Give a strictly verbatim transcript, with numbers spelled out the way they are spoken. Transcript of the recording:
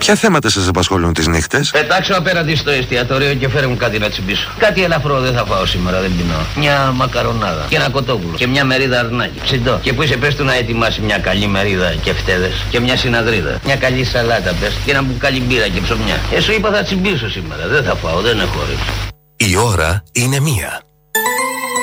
Ποια θέματα σας απασχολούν τις νύχτες? Πετάξω απέναντι στο εστιατόριο και φέρε μου κάτι να τσιμπήσω. Κάτι ελαφρό δεν θα φάω σήμερα, δεν πεινώ. Μια μακαρονάδα και ένα κοτόπουλο και μια μερίδα αρνάκι. Ψιντό. Και που είσαι πες του να ετοιμάσει μια καλή μερίδα και φτέδες και μια συναδρίδα. Μια καλή σαλάτα πες και ένα μπουκάλι μπύρα και ψωμιά. Ε, σου είπα θα τσιμπήσω σήμερα. Δεν θα φάω, δεν έχω όρεξη. Η ώρα είναι μία.